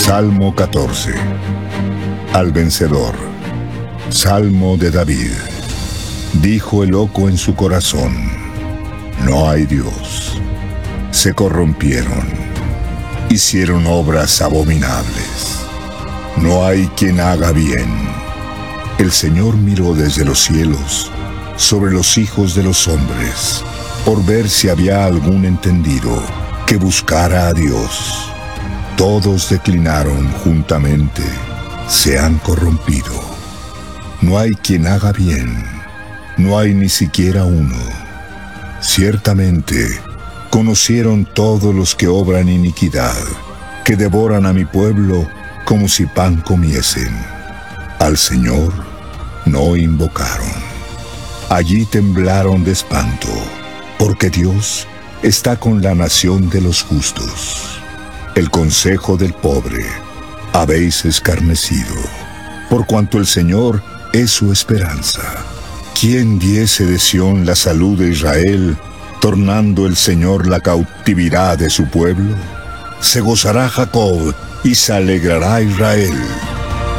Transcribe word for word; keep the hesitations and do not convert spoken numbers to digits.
Salmo catorce. Al vencedor. Salmo de David. Dijo el loco en su corazón: no hay Dios. Se corrompieron, hicieron obras abominables. No hay quien haga bien. El Señor miró desde los cielos sobre los hijos de los hombres, por ver si había algún entendido que buscara a Dios. Todos declinaron juntamente, se han corrompido. No hay quien haga bien, no hay ni siquiera uno. Ciertamente, conocieron todos los que obran iniquidad, que devoran a mi pueblo como si pan comiesen. Al Señor no invocaron. Allí temblaron de espanto, porque Dios está con la nación de los justos. El consejo del pobre habéis escarnecido, por cuanto el Señor es su esperanza. ¿Quién diese de Sión la salud de Israel, tornando el Señor la cautividad de su pueblo? Se gozará Jacob y se alegrará Israel.